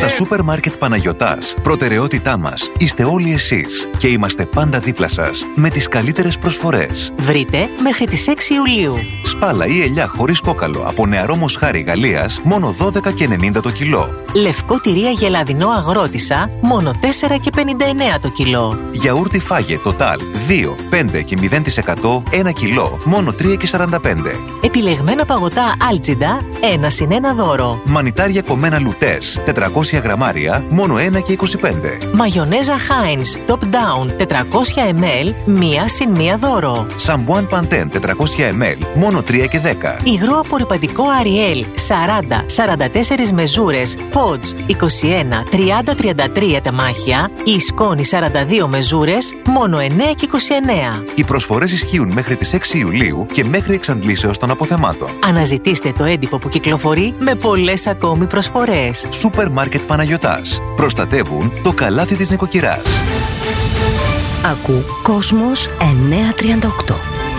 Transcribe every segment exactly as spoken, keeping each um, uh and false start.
σούπερ μάρκετ Παναγιωτάς, προτεραιότητά μας είστε όλοι εσείς και είμαστε πάντα δίπλα σας με τις καλύτερες προσφορές. Βρείτε μέχρι τις έξι Ιουλίου. Σπάλα ή ελιά χωρίς κόκαλο από νεαρό μοσχάρι Γαλλίας, μόνο δώδεκα και ενενήντα το κιλό. Λευκό τυρί αγελαδινό αγρότισσα, μόνο τέσσερα και πενήντα εννέα το κιλό. Γιαούρτι Φάγε Total δύο, πέντε και μηδέν τοις εκατό ένα κιλό, μόνο τρία και σαράντα πέντε. Επιλεγμένα παγωτά Άλτζιντα, ένα συν ένα δώρο. Μανιτάρια κομμένα Λουτές, τετρακόσια γραμμάρια, μόνο ένα και είκοσι πέντε. Μαγιονέζα Heinz Top Down τετρακόσια μιλιλίτρα, μία συν μία δώρο. Σαμπουάν Παντέν τετρακόσια μιλιλίτρα, μόνο τρία και δέκα. Υγρό απορρυπαντικό Ariel σαράντα σαράντα τέσσερις μεζούρες, Podge είκοσι ένα τριάντα τριάντα τρία τεμάχια ή σκόνη σαράντα δύο μεζούρες, μόνο εννέα και είκοσι εννέα. Οι προσφορές ισχύουν μέχρι τις έξι Ιουλίου και μέχρι εξαντλήσεως των αποθεμάτων. Αναζητήστε το έντυπο που κυκλοφορεί με πολλές ακόμη προσφορές. Σούπερ μάρκετ Παναγιωτάς. Προστατεύουν το καλάθι της νοικοκυράς. Ακού Κόσμος εννιακόσια τριάντα οκτώ.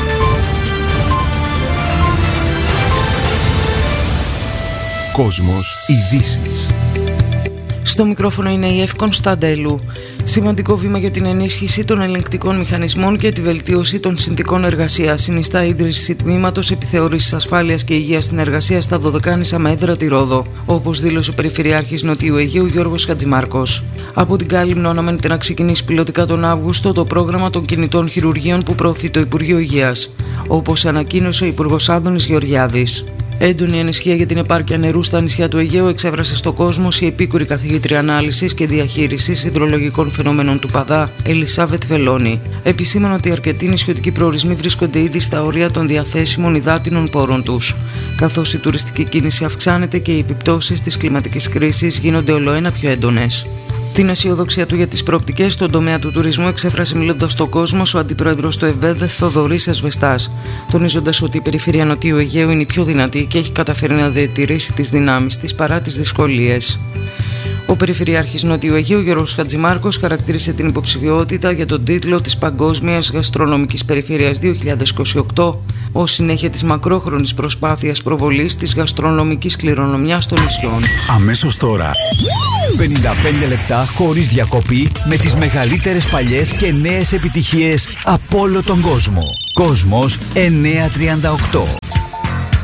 Κόσμος ειδήσεις. Στο μικρόφωνο είναι η Εύη Κωνσταντέλου. Σημαντικό βήμα για την ενίσχυση των ελεγκτικών μηχανισμών και τη βελτίωση των συνθηκών εργασίας συνιστά η ίδρυση τμήματος επιθεώρησης ασφάλειας και υγείας στην εργασία στα Δωδεκάνησα με έδρα τη Ρόδο, όπως δήλωσε ο Περιφερειάρχης Νοτιού Αιγαίου Γιώργος Χατζημάρκος. Από την Κάλυμνο αναμένεται να ξεκινήσει πιλωτικά τον Αύγουστο το πρόγραμμα των κινητών χειρουργείων που προωθεί το Υπουργείο Υγείας, όπως ανακοίνωσε ο Υπουργός Άδωνης Γεωργιάδης. Έντονη ανησυχία για την επάρκεια νερού στα νησιά του Αιγαίου εξέφρασε στο Κόσμος η επίκουρη καθηγήτρια ανάλυσης και διαχείρισης υδρολογικών φαινόμενων του Παδά, Ελισάβετ Βελώνη. Επισήμανε ότι αρκετοί νησιωτικοί προορισμοί βρίσκονται ήδη στα όρια των διαθέσιμων υδάτινων πόρων τους. Καθώς η τουριστική κίνηση αυξάνεται και οι επιπτώσεις της κλιματικής κρίσης γίνονται ολοένα πιο έντονες. Την αισιοδοξία του για τις προοπτικές στον τομέα του τουρισμού εξέφρασε μιλώντας στον Κόσμο ο αντιπρόεδρος του ΕΒΕΔ Θοδωρής Ασβεστάς, τονίζοντας ότι η περιφέρεια Νοτιού Αιγαίου είναι η πιο δυνατή και έχει καταφέρει να διατηρήσει τις δυνάμεις της παρά τις δυσκολίες. Ο Περιφερειάρχης Νοτιού Αιγαίου Γιώργος Χατζημάρκος χαρακτήρισε την υποψηφιότητα για τον τίτλο της Παγκόσμιας Γαστρονομικής Περιφέρειας δύο χιλιάδες είκοσι οκτώ ως συνέχεια της μακρόχρονης προσπάθειας προβολής της γαστρονομικής κληρονομιάς των νησιών. Αμέσως τώρα, πενήντα πέντε λεπτά χωρίς διακοπή με τις μεγαλύτερες παλιές και νέες επιτυχίες από όλο τον κόσμο. Κόσμος εννιακόσια τριάντα οκτώ.